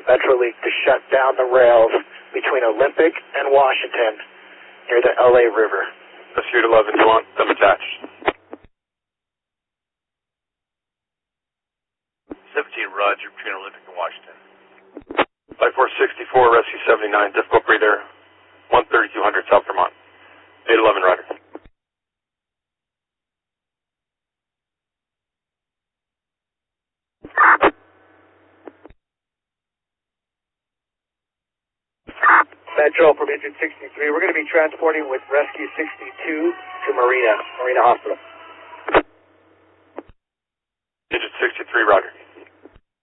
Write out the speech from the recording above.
Metrolink to shut down the rails between Olympic and Washington near the LA River. Pursuit 11, you want them attached? 17, Roger, between Olympic and Washington. 5464, Rescue 79, difficult breather, 13200 South Vermont. 811, Roger. Metro from Engine 63, we're going to be transporting with Rescue 62 to Marina Hospital.